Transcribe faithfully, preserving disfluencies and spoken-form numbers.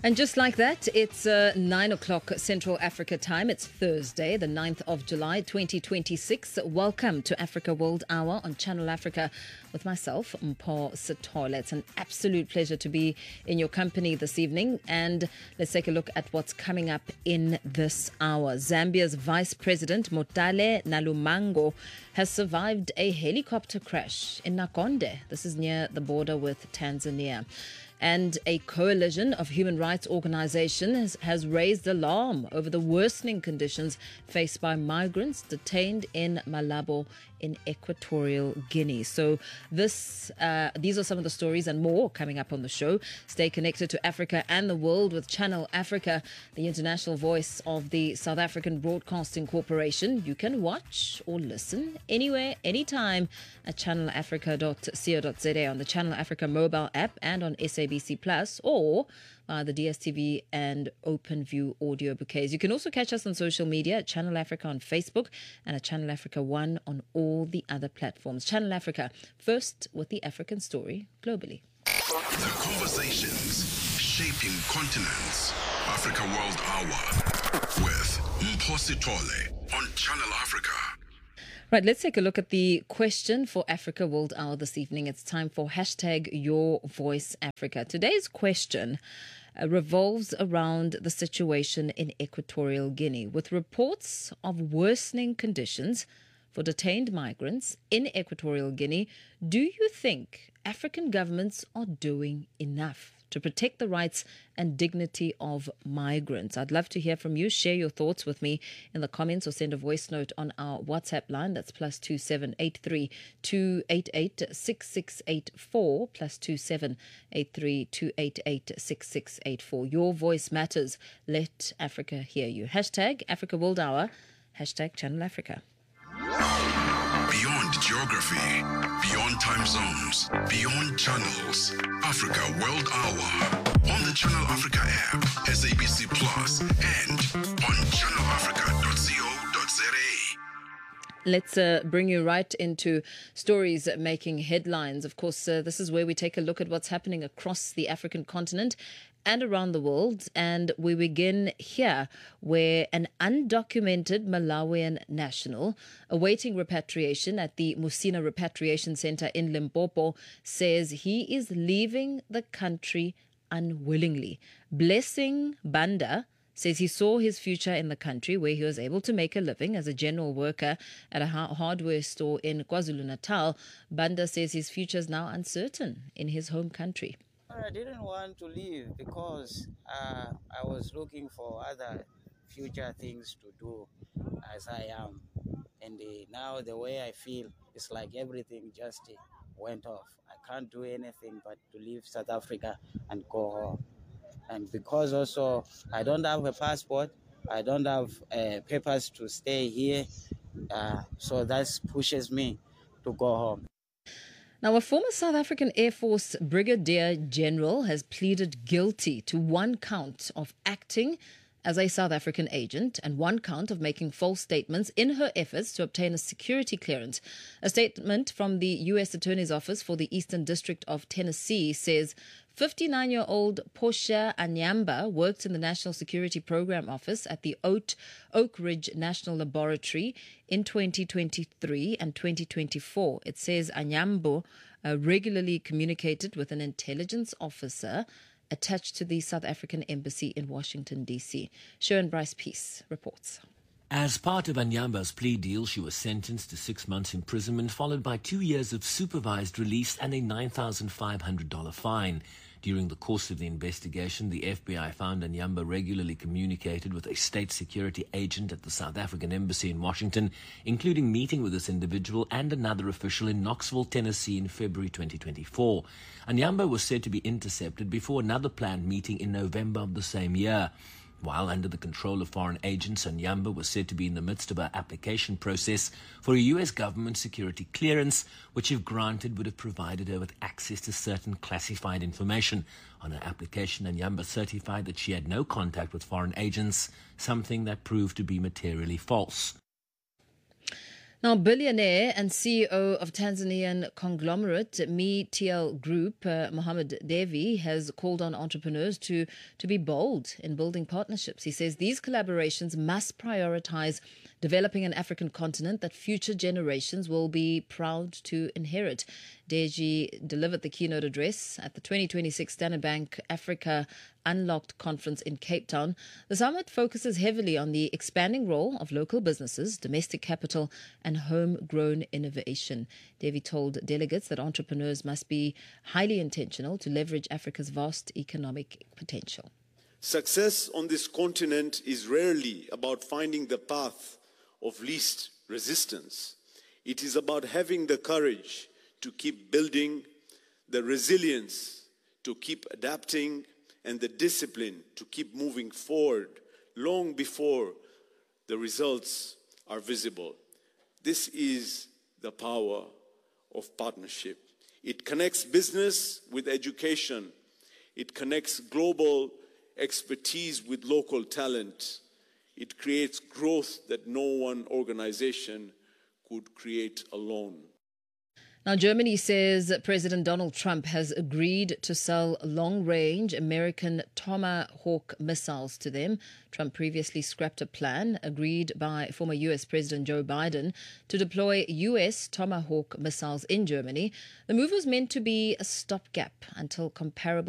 And just like that, it's uh, nine o'clock Central Africa time. It's Thursday, the ninth of July, twenty twenty-six. Welcome to Africa World Hour on Channel Africa with myself, Mpho Sithole. It's an absolute pleasure to be in your company this evening. And let's take a look at what's coming up in this hour. Zambia's Vice President, Motale Nalumango, has survived a helicopter crash in Nakonde. This is near the border with Tanzania. And a coalition of human rights organizations has raised alarm over the worsening conditions faced by migrants detained in Malabo in Equatorial Guinea. So this, uh, these are some of the stories and more coming up on the show. Stay connected to Africa and the world with Channel Africa, the international voice of the South African Broadcasting Corporation. You can watch or listen anywhere, anytime at channel africa dot co dot za, on the Channel Africa mobile app and on S A B C Plus, or Uh, the D S T V and OpenView audio bouquets. You can also catch us on social media at Channel Africa on Facebook and at Channel Africa One on all the other platforms. Channel Africa, first with the African story globally. The conversations shaping continents. Africa World Hour with Mpho Sithole on Channel Africa. Right, let's take a look at the question for Africa World Hour this evening. It's time for hashtag Your Voice Africa. Today's question uh, revolves around the situation in Equatorial Guinea, with reports of worsening conditions for detained migrants in Equatorial Guinea. Do you think African governments are doing enough to protect the rights and dignity of migrants? I'd love to hear from you. Share your thoughts with me in the comments or send a voice note on our WhatsApp line. That's plus two seven eight three two eight eight six six eight four, plus two seven eight three two eight eight six six eight four. Your voice matters. Let Africa hear you. Hashtag Africa World Hour. Hashtag Channel Africa. Beyond geography, beyond time zones, beyond channels. Africa World Hour on the Channel Africa app, S A B C Plus, and on channel africa dot co dot za. Let's uh, bring you right into stories making headlines. Of course, uh, this is where we take a look at what's happening across the African continent and around the world. And we begin here, where an undocumented Malawian national awaiting repatriation at the Musina Repatriation Center in Limpopo says he is leaving the country unwillingly. Blessing Banda says he saw his future in the country, where he was able to make a living as a general worker at a hardware store in KwaZulu-Natal. Banda says his future is now uncertain in his home country. I didn't want to leave because uh, I was looking for other future things to do as I am. And uh, now the way I feel, it's like everything just uh, went off. I can't do anything but to leave South Africa and go home. And because also I don't have a passport, I don't have uh, papers to stay here, uh, so that pushes me to go home. Now, a former South African Air Force Brigadier General has pleaded guilty to one count of acting as a South African agent and one count of making false statements in her efforts to obtain a security clearance. A statement from the U S Attorney's Office for the Eastern District of Tennessee says fifty-nine-year-old Portia Anyamba worked in the National Security Program Office at the Oak, Oak Ridge National Laboratory in twenty twenty-three and twenty twenty-four. It says Anyambo uh, regularly communicated with an intelligence officer attached to the South African Embassy in Washington, D C. Sharon Bryce Peace reports. As part of Anyamba's plea deal, she was sentenced to six months imprisonment, followed by two years of supervised release and a nine thousand five hundred dollars fine. During the course of the investigation, the F B I found Anyamba regularly communicated with a state security agent at the South African Embassy in Washington, including meeting with this individual and another official in Knoxville, Tennessee in February twenty twenty-four. Anyamba was said to be intercepted before another planned meeting in November of the same year. While under the control of foreign agents, Anyamba was said to be in the midst of her application process for a U S government security clearance, which if granted would have provided her with access to certain classified information. On her application, Anyamba certified that she had no contact with foreign agents, something that proved to be materially false. Now, billionaire and C E O of Tanzanian conglomerate Me T L Group, uh, Mohamed Devi, has called on entrepreneurs to, to be bold in building partnerships. He says these collaborations must prioritize developing an African continent that future generations will be proud to inherit. Deji delivered the keynote address at the twenty twenty-six Standard Bank Africa Unlocked Conference in Cape Town. The summit focuses heavily on the expanding role of local businesses, domestic capital, and homegrown innovation. Devi told delegates that entrepreneurs must be highly intentional to leverage Africa's vast economic potential. Success on this continent is rarely about finding the path of least resistance. It is about having the courage to keep building, the resilience to keep adapting, and the discipline to keep moving forward long before the results are visible. This is the power of partnership. It connects business with education. It connects global expertise with local talent. It creates growth that no one organization could create alone. Now, Germany says President Donald Trump has agreed to sell long-range American Tomahawk missiles to them. Trump previously scrapped a plan agreed by former U S President Joe Biden to deploy U S Tomahawk missiles in Germany. The move was meant to be a stopgap until comparable